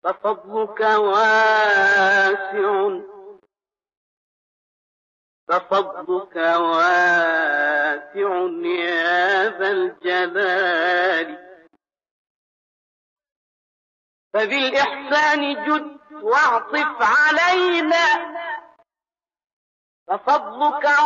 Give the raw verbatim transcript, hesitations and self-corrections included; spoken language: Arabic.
ففضلك واسع ففضلك واسع يا ذا الجلال. فبالإحسان جد واعطف علينا ففضلك